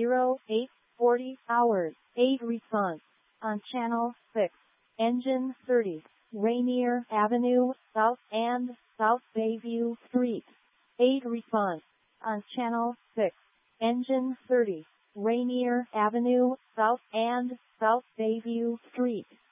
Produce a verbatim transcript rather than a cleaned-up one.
zero eight forty hours. eight response. On channel six. Engine thirty. Rainier Avenue, South and South Bayview Street. eight response. On channel six. Engine thirty. Rainier Avenue, South and South Bayview Street.